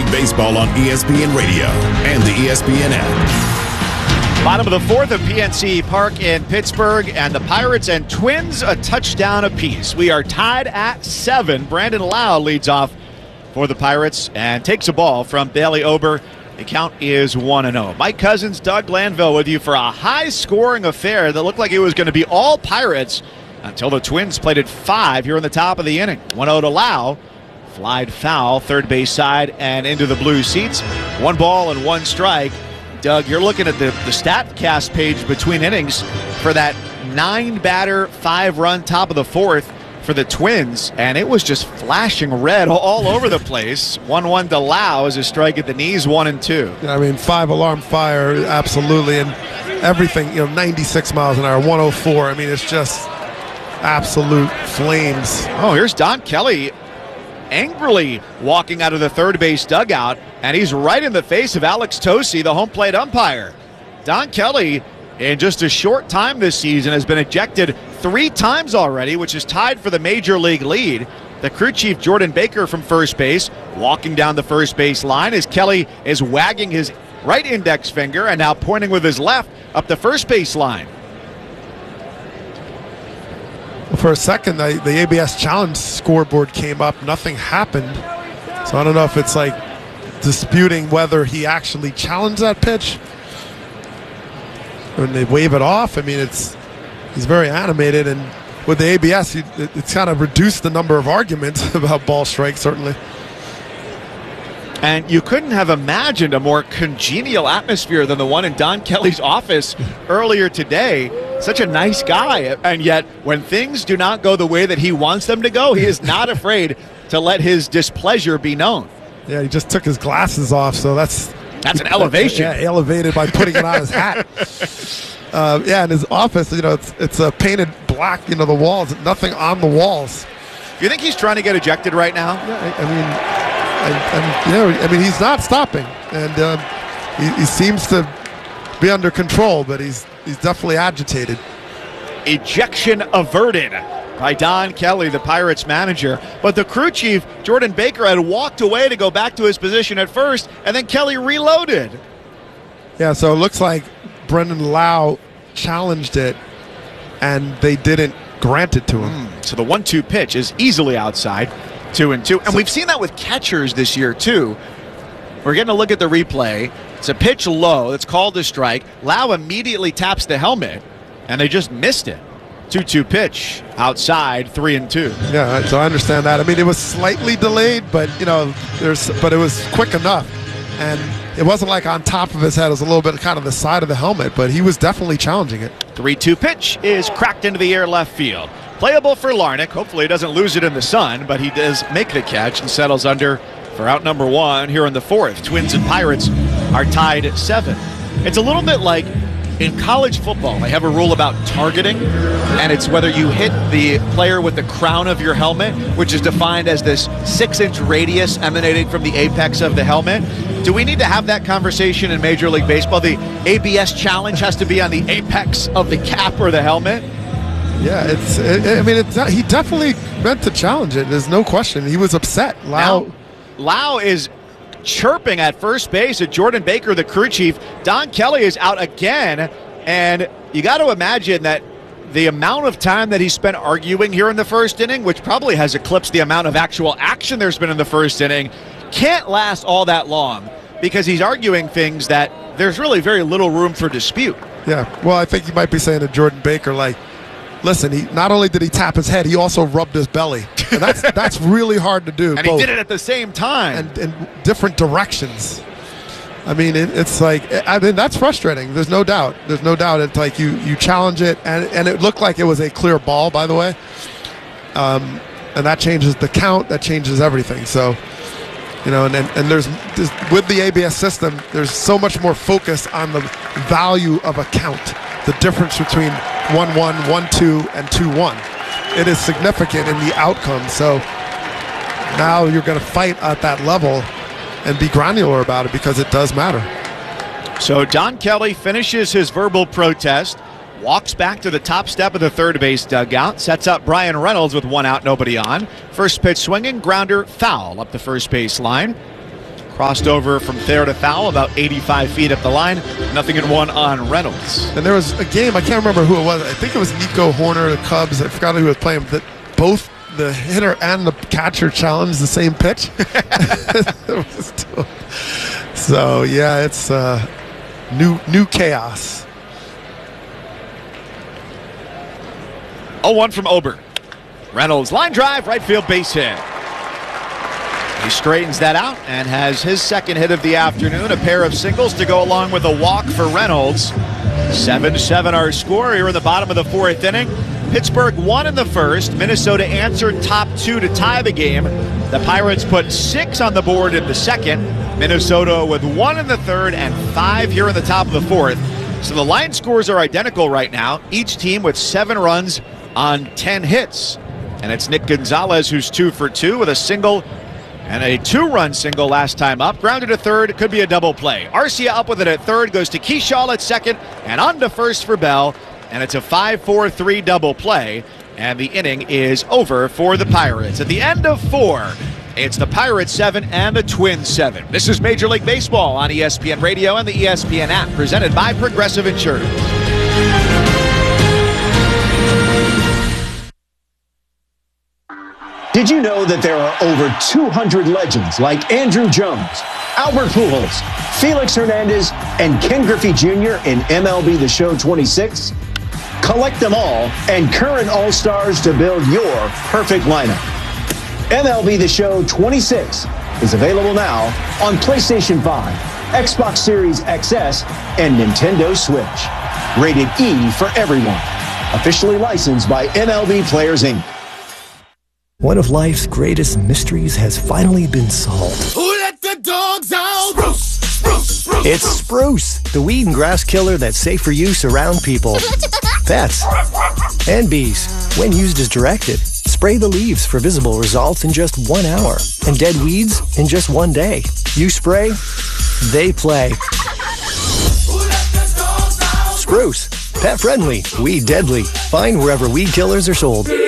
League Baseball on ESPN Radio and the ESPN app. Bottom of the fourth at PNC Park in Pittsburgh, and the Pirates and Twins a touchdown apiece. We are tied at 7. Brandon Lowe leads off for the Pirates and takes a ball from Bailey Ober. The count is 1-0. Mike Cousins, Doug Glanville with you for a high-scoring affair that looked like it was going to be all Pirates until the Twins played at 5 here in the top of the inning. 1-0 to Lowe. Flied foul, third base side and into the blue seats. 1 ball and 1 strike. Doug, you're looking at the StatCast page between innings for that 9-batter, 5-run top of the fourth for the Twins, and it was just flashing red all over the place. 1-1 to Lowe as a strike at the knees, 1-2. I mean, 5-alarm fire, absolutely, and everything, 96 miles an hour, 104. I mean, it's just absolute flames. Oh, here's Don Kelly angrily walking out of the third base dugout, and he's right in the face of Alex Tosi, the home plate umpire. Don Kelly, in just a short time this season, has been ejected 3 times already, which is tied for the major league lead. The crew chief, Jordan Baker, from first base, walking down the first base line as Kelly is wagging his right index finger and now pointing with his left up the first base line. For a second, the ABS challenge scoreboard came up. Nothing happened. So I don't know if it's like disputing whether he actually challenged that pitch. When they wave it off, I mean, he's very animated, and with the ABS, it's kind of reduced the number of arguments about ball strikes, certainly. And you couldn't have imagined a more congenial atmosphere than the one in Don Kelly's office earlier today. Such a nice guy, and yet when things do not go the way that he wants them to go, he is not afraid to let his displeasure be known. Yeah, he just took his glasses off, so that's an elevation. Yeah, elevated by putting it on his hat. Yeah, in his office, it's painted black. The walls, nothing on the walls. Do you think he's trying to get ejected right now? Yeah, I mean, he's not stopping, and he seems to be under control, but he's definitely agitated. Ejection averted by Don Kelly, the Pirates manager. But the crew chief, Jordan Baker, had walked away to go back to his position at first, and then Kelly reloaded. Yeah, so it looks like Brandon Lowe challenged it, and they didn't grant it to him. So the 1-2 pitch is easily outside, 2-2. And we've seen that with catchers this year, too. We're getting a look at the replay. It's a pitch low. It's called a strike. Lowe immediately taps the helmet, and they just missed it. 2-2 pitch outside, 3-2. Yeah, so I understand that. I mean, it was slightly delayed, but but it was quick enough, and it wasn't like on top of his head. It was a little bit kind of the side of the helmet, but he was definitely challenging it. 3-2 pitch is cracked into the air left field. Playable for Larnach. Hopefully he doesn't lose it in the sun, but he does make the catch and settles under for out number 1 here in the fourth. Twins and Pirates are tied at 7. It's a little bit like in college football. They have a rule about targeting, and it's whether you hit the player with the crown of your helmet, which is defined as this 6-inch radius emanating from the apex of the helmet. Do we need to have that conversation in Major League Baseball? The ABS challenge has to be on the apex of the cap or the helmet? Yeah, he definitely meant to challenge it. There's no question. He was upset. Lowe is chirping at first base at Jordan Baker, the crew chief. Don Kelly is out again, and you got to imagine that the amount of time that he spent arguing here in the first inning, which probably has eclipsed the amount of actual action there's been in the first inning, can't last all that long because he's arguing things that there's really very little room for dispute. Yeah, well, I think you might be saying to Jordan Baker, like, listen, he not only did he tap his head, he also rubbed his belly. And that's really hard to do. And both. He did it at the same time. And in different directions. I mean, it's like, that's frustrating. There's no doubt. It's like you challenge it, and it looked like it was a clear ball, by the way. And that changes the count. That changes everything. So, and there's with the ABS system, there's so much more focus on the value of a count. The difference between 1-1, 1-2, and 2-1. It is significant in the outcome. So now you're going to fight at that level and be granular about it because it does matter. So Don Kelly finishes his verbal protest, walks back to the top step of the third base dugout, sets up Brian Reynolds with 1 out, nobody on. First pitch swinging, grounder, foul up the first base line. Crossed over from fair to foul, about 85 feet up the line. 0-1 on Reynolds. And there was a game, I can't remember who it was. I think it was Nico Horner, the Cubs. I forgot who was playing. That both the hitter and the catcher challenged the same pitch. So, yeah, it's new chaos. 0-1 from Ober. Reynolds, line drive, right field base hit. He straightens that out and has his second hit of the afternoon. A pair of singles to go along with a walk for Reynolds. 7-7 our score here in the bottom of the fourth inning. Pittsburgh won in the first. Minnesota answered top two to tie the game. The Pirates put 6 on the board in the second. Minnesota with 1 in the third and 5 here in the top of the fourth. So the line scores are identical right now. Each team with 7 runs on 10 hits. And it's Nick Gonzalez who's 2 for 2 with a single and a 2-run single last time up. Grounded to third, could be a double play. Arcia up with it at third, goes to Keyshaw at second, and on to first for Bell. And it's a 5-4-3 double play, and the inning is over for the Pirates. At the end of 4, it's the Pirates 7 and the Twins 7. This is Major League Baseball on ESPN Radio and the ESPN app, presented by Progressive Insurance. Did you know that there are over 200 legends like Andruw Jones, Albert Pujols, Felix Hernandez, and Ken Griffey Jr. in MLB The Show 26? Collect them all and current All-Stars to build your perfect lineup. MLB The Show 26 is available now on PlayStation 5, Xbox Series XS, and Nintendo Switch. Rated E for everyone. Officially licensed by MLB Players, Inc. One of life's greatest mysteries has finally been solved. Who let the dogs out? Spruce, spruce, spruce. It's Spruce, the weed and grass killer that's safe for use around people, pets, and bees. When used as directed, spray the leaves for visible results in just 1 hour, and dead weeds in just 1 day. You spray, they play. Spruce, pet friendly, weed deadly. Find wherever weed killers are sold.